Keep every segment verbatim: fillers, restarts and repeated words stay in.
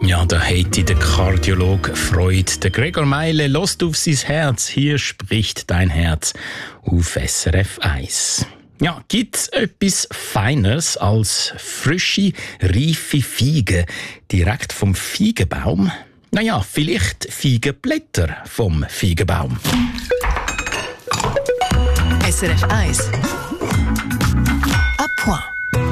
Ja, da hätte der Kardiologe Freude. Der Gregor Meile lässt auf sein Herz. Hier spricht dein Herz auf S R F eins. Ja, gibt's etwas Feines als frische, reife Feigen direkt vom Feigenbaum? Naja, vielleicht Feigenblätter vom Feigenbaum. S R F eins. À point.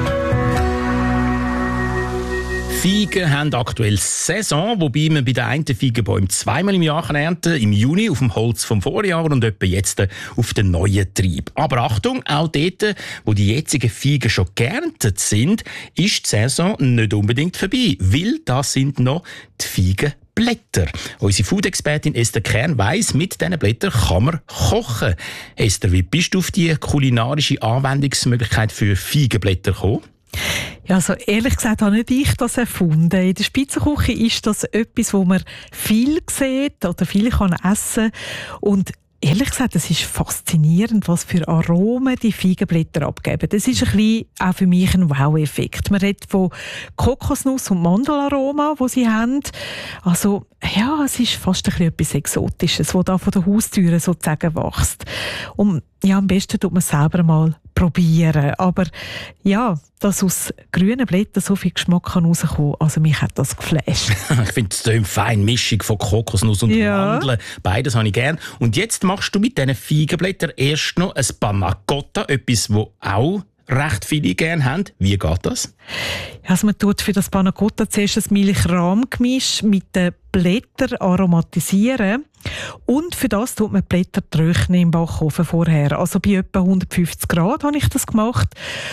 Feigen haben aktuell Saison, wobei man bei den einen Feigenbäumen zweimal im Jahr ernten kann. Im Juni auf dem Holz vom Vorjahr und etwa jetzt auf den neuen Trieb. Aber Achtung, auch dort, wo die jetzigen Feigen schon geerntet sind, ist die Saison nicht unbedingt vorbei, weil da sind noch die Feigenblätter. Unsere Food-Expertin Esther Kern weiss, mit diesen Blättern kann man kochen. Esther, wie bist du auf die kulinarische Anwendungsmöglichkeit für Feigenblätter gekommen? Ja, also ehrlich gesagt habe nicht ich das erfunden. In der Spitzenküche ist das etwas, wo man viel sieht oder viel kann essen kann. Und ehrlich gesagt, es ist faszinierend, was für Aromen die Feigenblätter abgeben. Das ist ein bisschen auch für mich ein Wow-Effekt. Man redet von Kokosnuss- und Mandelaroma, die sie haben. Also ja, es ist fast ein bisschen etwas Exotisches, das da von der Haustüre sozusagen wächst. Und ja, am besten tut man es selber mal probieren. Aber ja, dass aus grünen Blättern so viel Geschmack kann rauskommen, also mich hat das geflasht. Ich finde es eine feine Mischung von Kokosnuss und ja. Mandeln. Beides habe ich gern. Und jetzt machst du mit diesen Feigenblättern erst noch ein Panna Cotta, etwas, das auch recht viele gerne haben. Wie geht das? Also man tut für das Panna Cotta zuerst ein Milch-Rahm-Gemisch mit den Blättern aromatisieren. Und für das tut man die Blätter trocknen im Backofen vorher. Also bei etwa hundertfünfzig Grad habe ich das gemacht.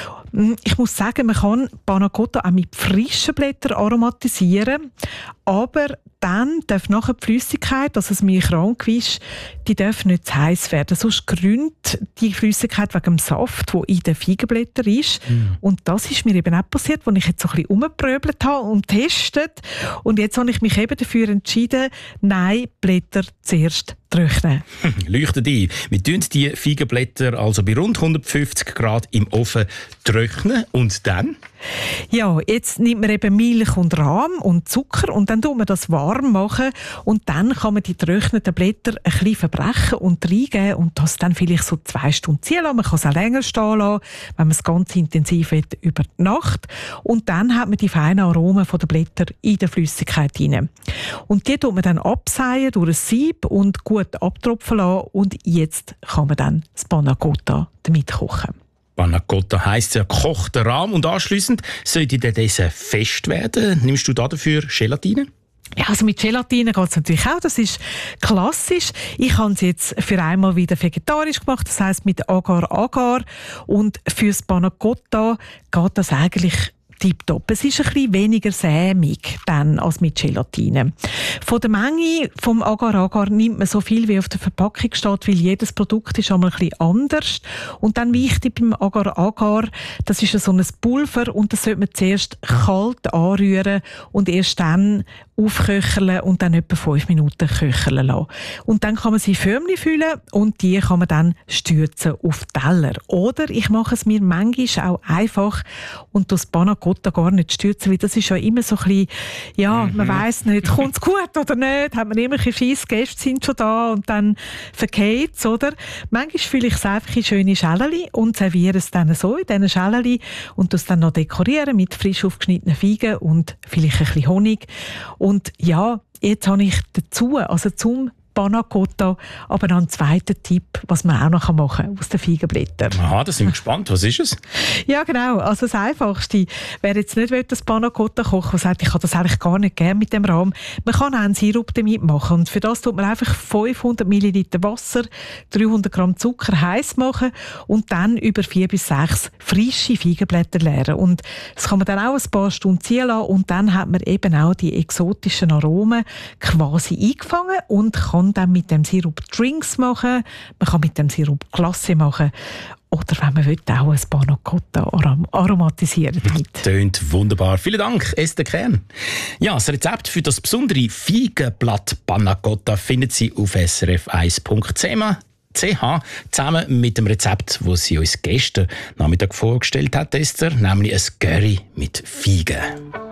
Ich muss sagen, man kann Panna Cotta auch mit frischen Blättern aromatisieren, aber dann darf nachher die Flüssigkeit, also das Milchraumgemisch, die darf nicht zu heiß werden. Sonst gründet die Flüssigkeit wegen dem Saft, der in den Feigenblättern ist. Mm. Und das ist mir eben auch passiert, als ich jetzt so ein bisschen rumgepröbelt habe und getestet. Und jetzt habe ich mich eben dafür entschieden, nein, Blätter zuerst trocknen. Leuchtet ein. Wir tun die Feigenblätter also bei rund hundertfünfzig Grad im Ofen trocknen. Und dann? Ja, jetzt nimmt man eben Milch und Rahm und Zucker und dann tut man das warm machen und dann kann man die getrockneten Blätter ein bisschen verbrechen und reingeben und das dann vielleicht so zwei Stunden ziehen lassen. Man kann es auch länger stehen lassen, wenn man es ganz intensiv will, über die Nacht. Und dann hat man die feinen Aromen von den Blättern in der Flüssigkeit rein. Und die tut man dann abseihen durch ein Sieb und gut abtropfen lassen und jetzt kann man dann das Panna Cotta damit kochen. Panna Cotta heisst ja gekochter Rahm und anschliessend sollte der Dessert fest werden. Nimmst du dafür Gelatine? Ja, also mit Gelatine geht es natürlich auch, das ist klassisch. Ich habe es jetzt für einmal wieder vegetarisch gemacht, das heisst mit Agar-Agar. Und fürs Panna Cotta geht das eigentlich tipptopp. Es ist ein bisschen weniger sämig dann als mit Gelatine. Von der Menge vom Agar-Agar nimmt man so viel, wie auf der Verpackung steht, weil jedes Produkt ist einmal ein bisschen anders. Und dann wichtig beim Agar-Agar, das ist so ein Pulver und das sollte man zuerst kalt anrühren und erst dann aufköcheln und dann etwa fünf Minuten köcheln lassen. Und dann kann man sie Förmchen füllen und die kann man dann stürzen auf Teller. Oder ich mache es mir manchmal auch einfach und das Panna Cotta gar nicht stürzen, weil das ist ja immer so ein bisschen, ja, mhm. man weiss nicht, kommt es gut oder nicht, hat man immer ein bisschen Schiss, Gäste sind schon da und dann vergeht es, oder? Manchmal fülle ich es einfach in schöne Schälchen und serviere es dann so in diesen Schälchen und das dann noch dekorieren mit frisch aufgeschnittenen Feigen und vielleicht ein bisschen Honig. Und ja, jetzt habe ich dazu, also zum Panna Cotta, aber noch einen zweiten Tipp, was man auch noch machen kann aus den Feigenblättern. Aha, da sind wir gespannt. Was ist es? Ja, genau. Also das Einfachste, wer jetzt nicht will, das Panna Cotta kochen, der sagt, ich habe das eigentlich gar nicht gerne mit dem Rahm, man kann auch einen Sirup damit machen. Und für das tut man einfach fünfhundert Milliliter Wasser, dreihundert Gramm Zucker heiß machen und dann über vier bis sechs frische Feigenblätter leeren. Und das kann man dann auch ein paar Stunden ziehen lassen und dann hat man eben auch die exotischen Aromen quasi eingefangen und kann dann mit dem Sirup Drinks machen, man kann mit dem Sirup Glasse machen oder wenn man will, auch ein Panna Cotta arom- aromatisieren damit. Tönt wunderbar. Vielen Dank, Esther Kern. Ja, das Rezept für das besondere Feigenblatt Panna Cotta finden Sie auf s r f eins punkt c h zusammen mit dem Rezept, das sie uns gestern Nachmittag vorgestellt hat, Esther, nämlich ein Curry mit Feigen.